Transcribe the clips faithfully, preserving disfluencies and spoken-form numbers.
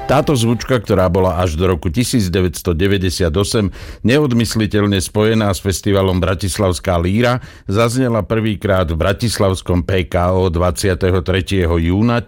Táto zvučka, ktorá bola až do roku devätnásťstodeväťdesiatosem neodmysliteľne spojená s festivalom Bratislavská líra, zaznela prvýkrát v bratislavskom pé ká ó dvadsiateho tretieho júna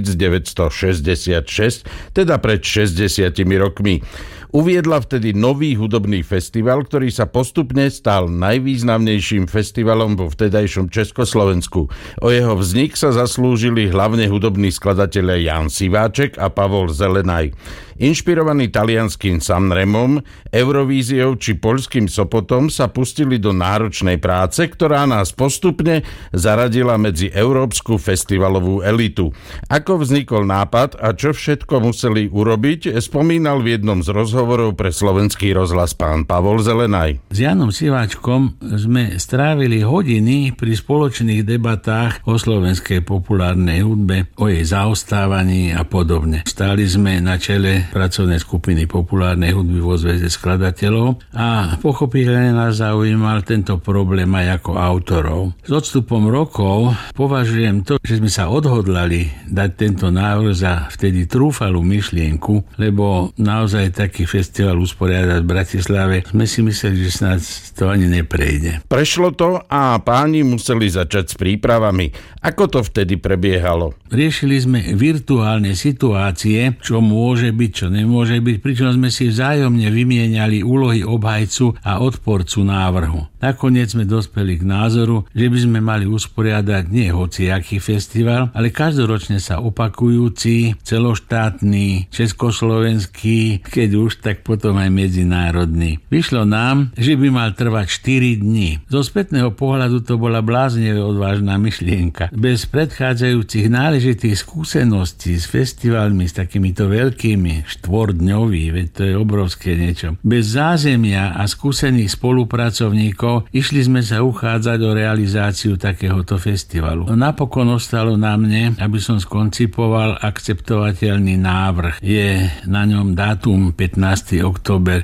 tisícdeväťstošesťdesiatšesť, teda pred šesťdesiatimi rokmi. Uviedla vtedy nový hudobný festival, ktorý sa postupne stal najvýznamnejším festivalom vo vtedajšom Československu. O jeho vznik sa zaslúžili hlavne hudobní skladatelia Jan Siváček a Pavol Zelenaj. Inšpirovaní talianským Sanremom, Eurovíziou či poľským Sopotom sa pustili do náročnej práce, ktorá nás postupne zaradila medzi európsku festivalovú elitu. Ako vznikol nápad a čo všetko museli urobiť, spomínal v jednom z rozhovorov pre Slovenský rozhlas pán Pavol Zelenaj. S Janom Siváčkom sme strávili hodiny pri spoločných debatách o slovenskej populárnej hudbe, o jej zaostávaní a podobne. Stáli sme na čele pracovnej skupiny populárnej hudby vo Zväze skladateľov a pochopiteľne nás zaujímal tento problém aj ako autorov. S odstupom rokov považujem to, že sme sa odhodlali dať tento návrh za vtedy trúfalú myšlienku, lebo naozaj taký festival usporiadať v Bratislave sme si mysleli, že snáď to ani neprejde. Prešlo to a páni museli začať s prípravami. Ako to vtedy prebiehalo? Riešili sme virtuálne situácie, čo môže byť, čo nemôže byť, pričom sme si vzájomne vymieniali úlohy obhajcu a odporcu návrhu. Nakoniec sme dospeli k názoru, že by sme mali usporiadať nie hociaký festival, ale každoročne sa opakujúci, celoštátny, československý, keď už, tak potom aj medzinárodný. Vyšlo nám, že by mal trvať štyri dni. Zo spätného pohľadu to bola blázne odvážna myšlienka. Bez predchádzajúcich náležitých skúseností s festivalmi, s takýmito veľkými, štvordňový, veď to je obrovské niečo. Bez zázemia a skúsených spolupracovníkov išli sme sa uchádzať o realizáciu takéhoto festivalu. No napokon ostalo na mne, aby som skoncipoval akceptovateľný návrh. Je na ňom dátum pätnásteho október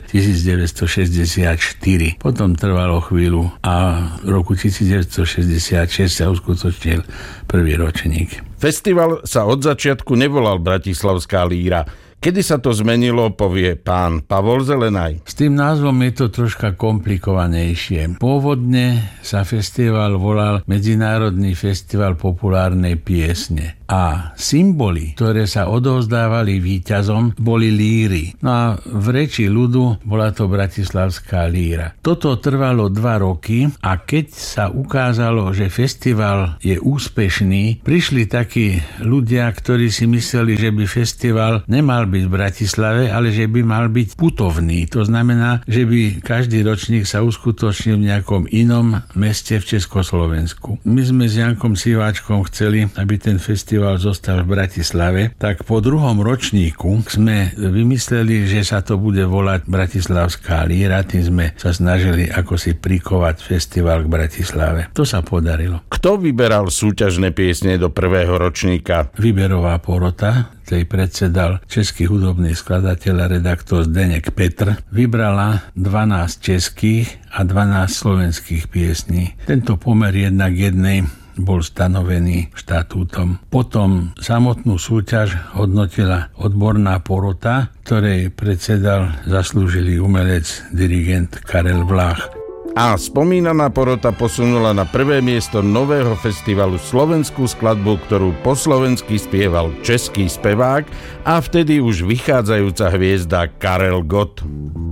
tisícdeväťstošesťdesiatštyri. Potom trvalo chvíľu a v roku tisícdeväťstošesťdesiatšesť sa uskutočnil prvý ročník. Festival sa od začiatku nevolal Bratislavská líra. Kedy sa to zmenilo, povie pán Pavol Zelenaj. S tým názvom je to troška komplikovanejšie. Pôvodne sa festival volal Medzinárodný festival populárnej piesne. A symboly, ktoré sa odovzdávali víťazom, boli líry. No a v reči ľudu bola to Bratislavská líra. Toto trvalo dva roky a keď sa ukázalo, že festival je úspešný, prišli takí ľudia, ktorí si mysleli, že by festival nemal byť v Bratislave, ale že by mal byť putovný. To znamená, že by každý ročník sa uskutočnil v nejakom inom meste v Československu. My sme s Jankom Siváčkom chceli, aby ten festival zostal v Bratislave, tak po druhom ročníku sme vymysleli, že sa to bude volať Bratislavská líra, tým sme sa snažili ako si prikovať festival k Bratislave. To sa podarilo. Kto vyberal súťažné piesne do prvého ročníka? Výberová porota, tej predsedal český hudobný skladateľ a redaktor Zdeněk Petr, vybrala dvanásť českých a dvanásť slovenských piesní. Tento pomer jednak jednej bol stanovený štatútom. Potom samotnú súťaž hodnotila odborná porota, ktorej predsedal zaslúžilý umelec, dirigent Karel Vlách. A spomínaná porota posunula na prvé miesto nového festivalu slovenskú skladbu, ktorú po slovensky spieval český spevák a vtedy už vychádzajúca hviezda Karel Gott.